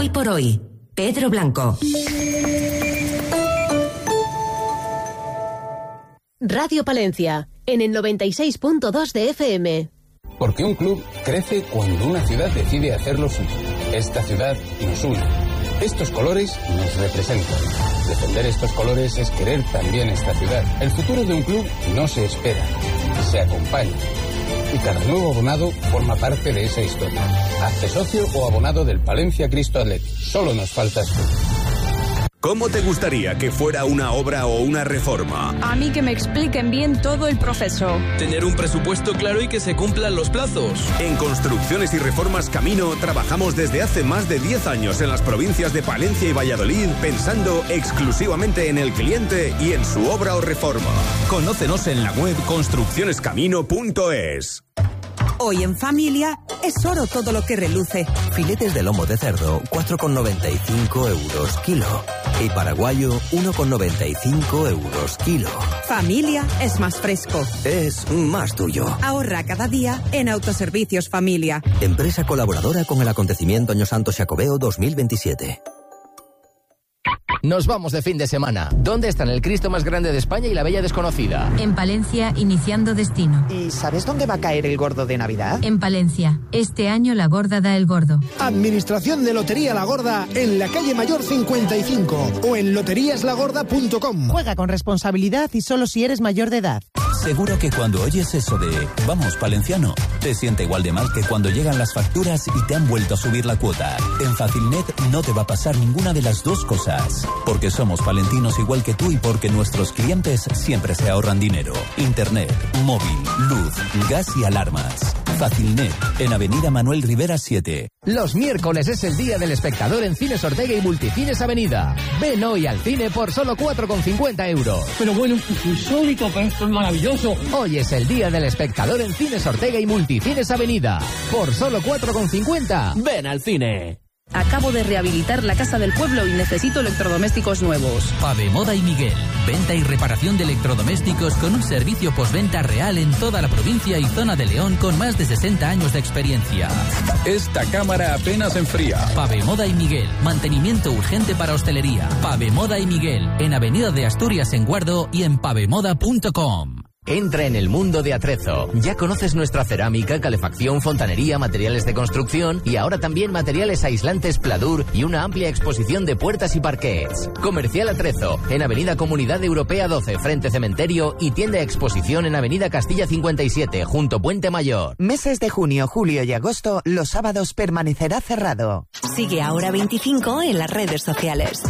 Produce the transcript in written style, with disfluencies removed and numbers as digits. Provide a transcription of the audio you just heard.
Hoy por hoy, Pedro Blanco. Radio Palencia, en el 96.2 de FM. Porque un club crece cuando una ciudad decide hacerlo suyo. Esta ciudad nos une. Estos colores nos representan. Defender estos colores es querer también esta ciudad. El futuro de un club no se espera, se acompaña. Y cada nuevo abonado forma parte de esa historia. Hazte socio o abonado del Palencia Cristo Athletic. Solo nos faltas tú. ¿Cómo te gustaría que fuera una obra o una reforma? A mí que me expliquen bien todo el proceso. Tener un presupuesto claro y que se cumplan los plazos. En Construcciones y Reformas Camino trabajamos desde hace más de 10 años en las provincias de Palencia y Valladolid pensando exclusivamente en el cliente y en su obra o reforma. Conócenos en la web construccionescamino.es. Hoy en familia es oro todo lo que reluce. Filetes de lomo de cerdo, 4,95 euros kilo. Y paraguayo, 1,95 euros kilo. Familia es más fresco. Es más tuyo. Ahorra cada día en Autoservicios Familia. Empresa colaboradora con el acontecimiento Año Santo Xacobeo 2027. Nos vamos de fin de semana. ¿Dónde están el Cristo más grande de España y la Bella Desconocida? En Palencia, iniciando destino. ¿Y sabes dónde va a caer el gordo de Navidad? En Palencia. Este año la Gorda da el gordo. Administración de Lotería La Gorda en la calle Mayor 55 o en loteriaslagorda.com. Juega con responsabilidad y solo si eres mayor de edad. Seguro que cuando oyes eso de «Vamos, Palenciano», te siente igual de mal que cuando llegan las facturas y te han vuelto a subir la cuota. En Facilnet no te va a pasar ninguna de las dos cosas. Porque somos palentinos igual que tú y porque nuestros clientes siempre se ahorran dinero. Internet, móvil, luz, gas y alarmas. Facilnet, en Avenida Manuel Rivera 7. Los miércoles es el día del espectador en Cines Ortega y Multicines Avenida. Ven hoy al cine por solo 4,50 euros. Pero bueno, es insólito, pero esto es maravilloso. Hoy es el día del espectador en Cines Ortega y Multicines Avenida. Por solo 4,50. Ven al cine. Acabo de rehabilitar la casa del pueblo y necesito electrodomésticos nuevos. Pavemoda y Miguel. Venta y reparación de electrodomésticos con un servicio postventa real en toda la provincia y zona de León con más de 60 años de experiencia. Esta cámara apenas enfría. Pavemoda y Miguel. Mantenimiento urgente para hostelería. Pavemoda y Miguel. En Avenida de Asturias en Guardo y en pavemoda.com. Entra en el mundo de Atrezo. Ya conoces nuestra cerámica, calefacción, fontanería, materiales de construcción y ahora también materiales aislantes Pladur y una amplia exposición de puertas y parquets. Comercial Atrezo, en Avenida Comunidad Europea 12, frente Cementerio y tienda de exposición en Avenida Castilla 57, junto Puente Mayor. Meses de junio, julio y agosto, los sábados permanecerá cerrado. Sigue Ahora 25 en las redes sociales.